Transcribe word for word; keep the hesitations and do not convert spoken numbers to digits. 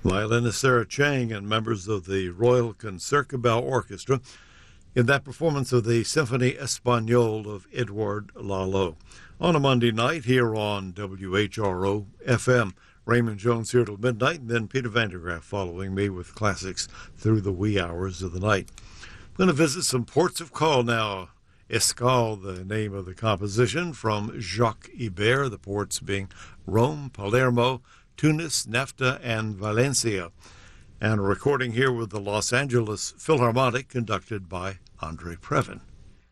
Violinist Sarah Chang and members of the Royal Concertgebouw Orchestra in that performance of the Symphonie Espagnole of Edouard Lalo. On a Monday night here on W H R O F M. Raymond Jones here till midnight, and then Peter Vandergraff following me with classics through the wee hours of the night. I'm going to visit some ports of call now. Escale, the name of the composition, from Jacques Ibert, the ports being Rome, Palermo, Tunis, Nafta, and Valencia. And a recording here with the Los Angeles Philharmonic conducted by Andre Previn.